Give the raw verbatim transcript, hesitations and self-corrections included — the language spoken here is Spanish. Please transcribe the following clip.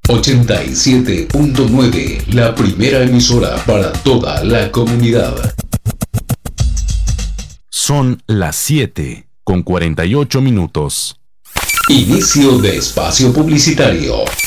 ochenta y siete punto nueve, la primera emisora para toda la comunidad. Son las siete con cuarenta y ocho minutos. Inicio de espacio publicitario.